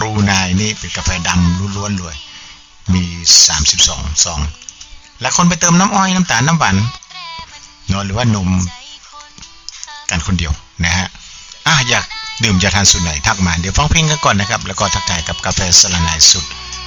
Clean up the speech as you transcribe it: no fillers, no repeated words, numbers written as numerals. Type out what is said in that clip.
รูนายนี่เป็นกาแฟดำล้วนๆเลยมี32ซองและคนไปเติมน้ำอ้อยน้ำตาลน้ำหวานเนาะหรือว่านมกันคนเดียวนะฮะอยากดื่มจะทานสูตรไหนทักมาเดี๋ยวฟังเพลงกันก่อนนะครับแล้วก็ทักทายกับกาแฟสละนายสุด